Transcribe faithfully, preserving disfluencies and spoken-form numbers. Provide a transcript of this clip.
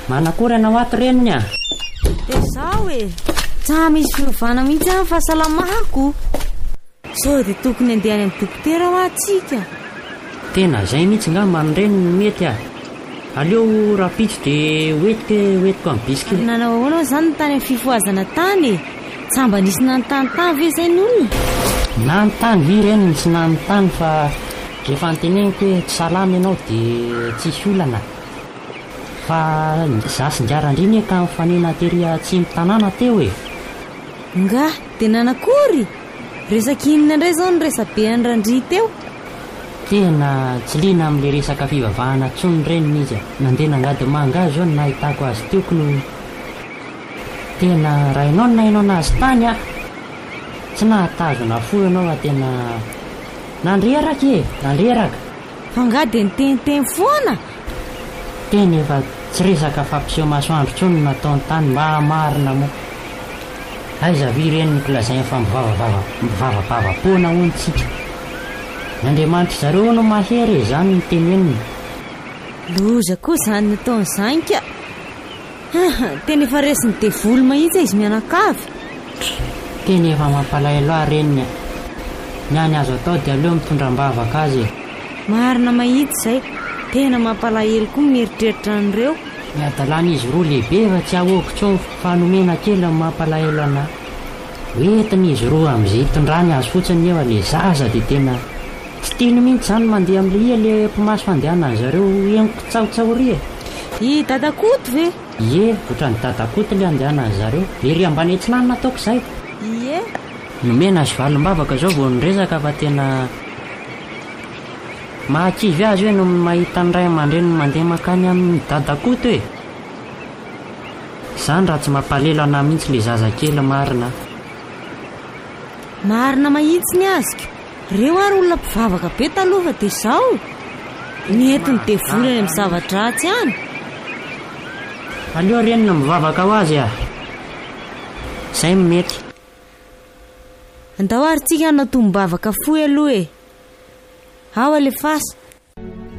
Manakory anao ato reniny a? Dia zaho e tsa misy fiovana mihitsy amin'ny fahasalamako. Sao dia tokony andeha any amin'ny dokotera ho atsika. Tena izay mihitsy nga manreniny mety a. Aleo rapitso dia hoetiko hoetiko amin'ny bisky. Nanao ahoana izany ny tany amin'ny fifoazana tany e? Tsamba nisy nanontany ve izay ny olona? Nanontany vi reniny tsy nanontany fa rehefa anteneniko hoe tsy salama ianao dia tsisy olana. Fa zasin-diarandriny ka mifanena teria tsy mitanàna teo e. Nga dia nanakory? Resaka inona indray izao ny resabean'ny randria teo? Tena tsy liana amin'ilay resaka fivavahana tsony reniny izy a. Nandeha nangady manga zao no nahitako azy teoko no tena raha ianao no nahinao anazy tany a. Tsy nahatazona fo ianao fa tena nandreraka e, nandreraka. Fa nga dia niteniteny foana. Tena efa tsy resaka fampiseho masoandro tsony nataony tany mba marina moa. Aiza vi reniny kolazay fa mivavavava mivavavavapoana hoantsika. N'Andriamanitra zareo no mahery izany ny teneniny. Loza koa izany nataony izany ka. Tena efa resiny devoly mahitsy izy mianakavy. Tena efa mampalahelo ahy reniny a. Ny any azo atao dia aleo mitondram-bavaka azy e. Marina mahitsy izay. Tena mampalahelo koa mieritreritra an'ireo. Ny adalàna izy roa lehibe fa tsy ahoako tsony fanomena kely amin'ny mampalahelo anahy. Hoentiny izy roa amin'izay hitondrany azy fotsiny eo ilay zaza dia tena tsy tiany mihitsy izany mandeha amin'ilay ilay mpimaso fandehanany zareo eniko tsaotsaoria. I dadakoto ve? Ie, ohatran'ny dadakoto ilay andehanany zareo. Ery ambany antsinany nataoko izay. Ie. Nomena azy valim-bavaka izao vao niresaka fa tena mahakivy azy hoe no mahita ny ray aman-dreny mandeha makany amin'ny dadakoto e. Izany raha tsy mampalahelo anahy mihitsy ilay zazakely marina. Marina mahitsy ny azoko. Ireo ary olona mpivavaka be taloha fa dia izao ny entiny devoly any amin'ny zavatra ratsy ihany. Aleo reniny mivavaka ho azy a. Izay mety. Andao ary tsika hanao tombavaka fohy aloha e. Ao ale fasa.